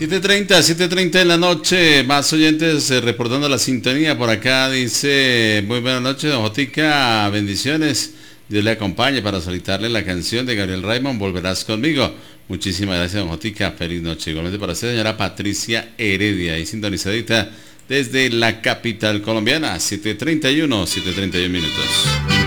7:30 de la noche, más oyentes reportando la sintonía por acá, dice, muy buenas noches, don Jotica, bendiciones, Dios le acompañe para solicitarle la canción de Gabriel Raymond, Volverás conmigo. Muchísimas gracias, don Jotica, feliz noche. Igualmente para usted, señora Patricia Heredia, y sintonizadita desde la capital colombiana, 7:31 minutos.